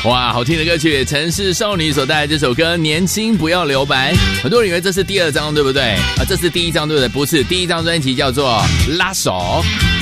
哇，好听的歌曲，城市少女所带来这首歌《年轻不要留白》。很多人以为这是第二张，对不对？这是第一张，对不对？不是，第一张专辑叫做《拉手》。